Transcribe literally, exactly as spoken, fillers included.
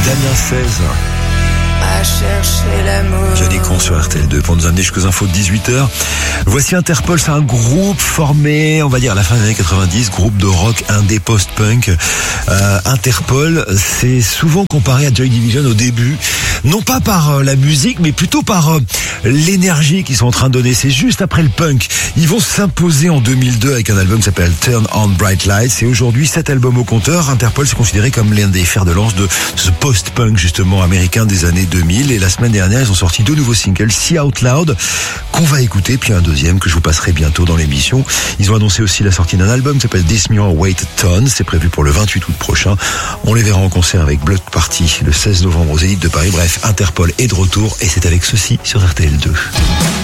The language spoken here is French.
Damien seize. À chercher l'amour. Johnny Con sur R T L deux pour nous amener jusqu'aux infos de dix-huit heures. Voici Interpol, c'est un groupe formé, on va dire à la fin des années quatre-vingt-dix, groupe de rock indé post-punk. Euh, Interpol, c'est souvent comparé à Joy Division au début, non pas par euh, la musique, mais plutôt par euh, l'énergie qu'ils sont en train de donner. C'est juste après le punk. Ils vont s'imposer en deux mille deux avec un album qui s'appelle Turn on Bright Lights. Et aujourd'hui, cet album au compteur, Interpol c'est considéré comme l'un des fers de lance de ce post-punk justement américain des années deux mille. Et la semaine dernière, ils ont sorti deux nouveaux singles, See Out Loud, qu'on va écouter, puis un deuxième que je vous passerai bientôt dans l'émission. Ils ont annoncé aussi la sortie d'un album qui s'appelle This Mirror Weight a Ton. C'est prévu pour le vingt-huit août prochain. On les verra en concert avec Block Party le seize novembre aux Zénith de Paris. Bref, Interpol est de retour et c'est avec ceci sur R T L deux.